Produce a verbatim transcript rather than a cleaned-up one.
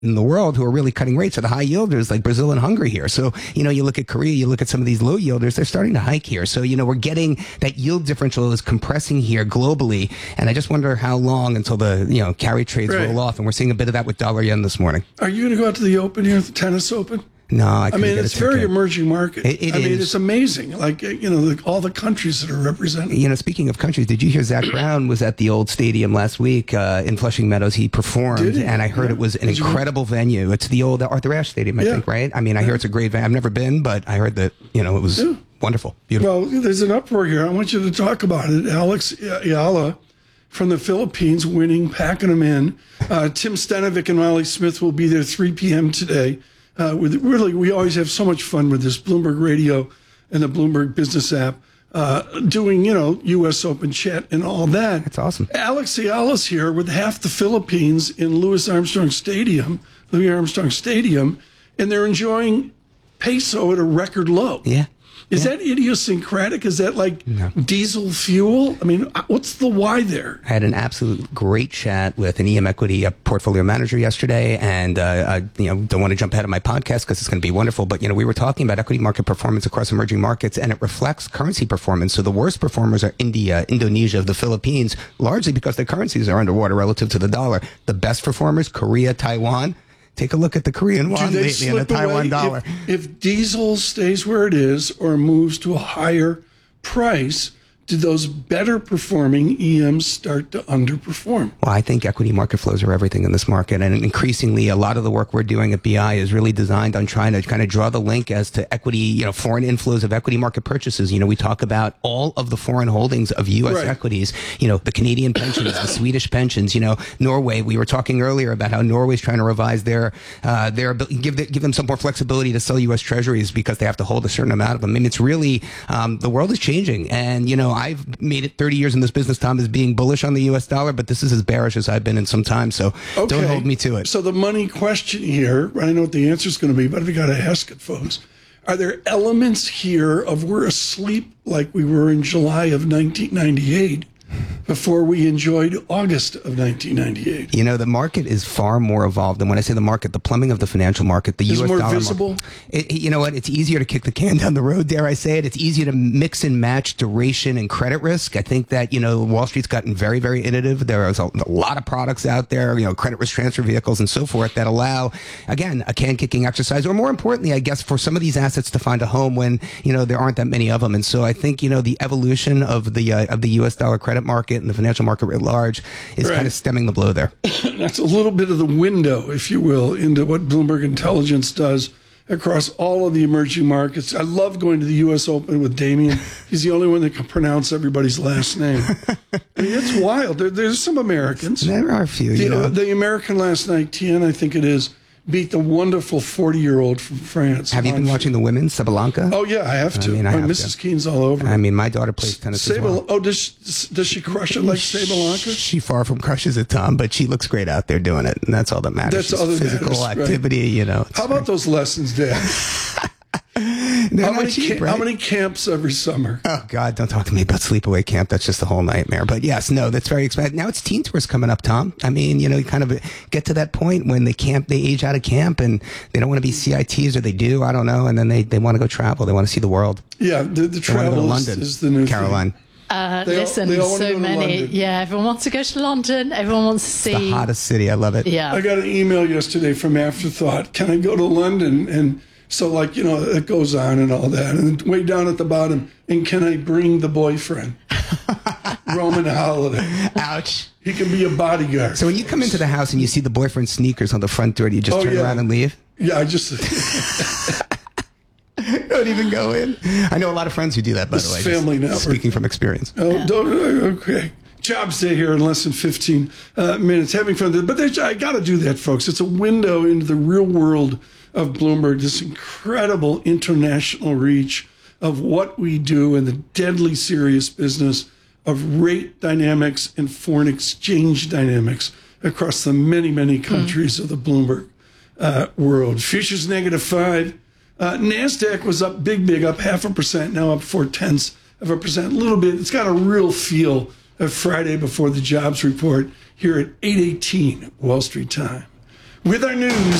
in the world who are really cutting rates are the high yielders like Brazil and Hungary here. So, you know, you look at Korea, you look at some of these low yielders, they're starting to hike here. So, you know, we're getting that yield differential is compressing here globally. And I just wonder how long until the, you know, carry trades right. roll off. And we're seeing a bit of that with dollar yen this morning. Are you going to go out to the Open here, the tennis Open? No, I, I mean, it's a very emerging market. It, it I is. mean, it's amazing. Like, you know, the, all the countries that are represented. You know, speaking of countries, did you hear Zach Brown was at the old stadium last week uh, in Flushing Meadows? He performed, he? and I heard yeah. it was an Did incredible venue. It's the old Arthur Ashe Stadium, I yeah. think, right? I mean, I yeah. hear it's a great venue. I've never been, but I heard that, you know, it was yeah. wonderful, beautiful. Well, there's an uproar here. I want you to talk about it. Alex Ayala from the Philippines winning, packing them in. Uh, Tim Stenovic and Riley Smith will be there three p.m. today. Uh, with really, we always have so much fun with this Bloomberg Radio and the Bloomberg Business app, uh, doing, you know, U S Open chat and all that. That's awesome. Alex Ayala's here with half the Philippines in Louis Armstrong Stadium, Louis Armstrong Stadium, and they're enjoying peso at a record low. Yeah. Is yeah. that idiosyncratic? Is that like no. diesel fuel? I mean, what's the why there? I had an absolute great chat with an E M Equity uh, portfolio manager yesterday, and uh, I you know don't want to jump ahead of my podcast because it's going to be wonderful. But you know, we were talking about equity market performance across emerging markets, and it reflects currency performance. So the worst performers are India, Indonesia, the Philippines, largely because their currencies are underwater relative to the dollar. The best performers, Korea, Taiwan. Take a look at the Korean won lately and the Taiwan dollar. If, if diesel stays where it is or moves to a higher price, do those better performing E Ms start to underperform? Well, I think equity market flows are everything in this market. And increasingly, a lot of the work we're doing at B I is really designed on trying to kind of draw the link as to equity, you know, foreign inflows of equity market purchases. You know, we talk about all of the foreign holdings of U S right. equities, you know, the Canadian pensions, the Swedish pensions, you know, Norway. We were talking earlier about how Norway's trying to revise their, uh, their, give, the, give them some more flexibility to sell U S treasuries because they have to hold a certain amount of them. I mean, it's really, um, the world is changing. And, you know, I've made it thirty years in this business, Tom, as being bullish on the U S dollar, but this is as bearish as I've been in some time. So okay. don't hold me to it. So the money question here, I know what the answer is going to be, but we got to ask it, folks. Are there elements here of we're asleep like we were in July of nineteen ninety-eight before we enjoyed August of nineteen ninety-eight? You know, the market is far more evolved. And when I say the market, the plumbing of the financial market, the is U S more dollar visible? Market, it, you know what? It's easier to kick the can down the road, dare I say it. It's easier to mix and match duration and credit risk. I think that, you know, Wall Street's gotten very, very innovative. There is a, a lot of products out there, you know, credit risk transfer vehicles and so forth that allow, again, a can kicking exercise, or more importantly, I guess, for some of these assets to find a home when, you know, there aren't that many of them. And so I think, you know, the evolution of the, uh, of the U S dollar credit market and the financial market at large is right. kind of stemming the blow there. That's a little bit of the window, if you will, into what Bloomberg Intelligence does across all of the emerging markets. I love going to the U S Open with Damien. He's the only one that can pronounce everybody's last name. I mean, it's wild. There, there's some Americans. There are a few, the, you know. The American last night, Tien, I think it is, beat the wonderful forty-year-old from France. Have you been watching the women's, Sabalenka? Oh, yeah, I have to. I mean, I oh, have Missus to. Keen's all over. I mean, my daughter plays tennis Sabal- as well. Oh, does she, does she crush it like Sabalenka? She far from crushes it, Tom, but she looks great out there doing it, and that's all that matters. That's She's all that physical matters, activity, right? you know. How about great. those lessons, Dad? How many, cheap, ca- right? how many camps every summer? Oh, God, don't talk to me about sleepaway camp. That's just a whole nightmare. But yes, no, that's very expensive. Now it's teen tours coming up, Tom. I mean, you know, you kind of get to that point when they camp, they age out of camp and they don't want to be C I Ts, or they do, I don't know. And then they, they want to go travel. They want to see the world. Yeah, the, the They want to travel go to is, London, is the new Caroline. thing. Uh, They all- listen, they all wanna so go to many. London. Yeah, everyone wants to go to London. Everyone wants to see. The hottest city. I love it. Yeah. I got an email yesterday from Afterthought. Can I go to London? And so, like, you know, it goes on and all that. And then way down at the bottom, and can I bring the boyfriend? Roman Holiday. Ouch. He can be a bodyguard. So when you come into the house and you see the boyfriend's sneakers on the front door, do you just Oh, turn yeah. around and leave? Yeah, I just... Don't even go in. I know a lot of friends who do that, by This the way. is family just network. Speaking from experience. Oh, don't, okay. Jobs day here in less than fifteen uh, minutes. Having fun. But there's, I got to do that, folks. It's a window into the real world of Bloomberg, this incredible international reach of what we do in the deadly serious business of rate dynamics and foreign exchange dynamics across the many, many countries mm. of the Bloomberg uh, world. Futures negative five. Uh, NASDAQ was up big, big, up half a percent, now up four tenths of a percent, a little bit. It's got a real feel of Friday before the jobs report here at eight eighteen Wall Street time. with our news.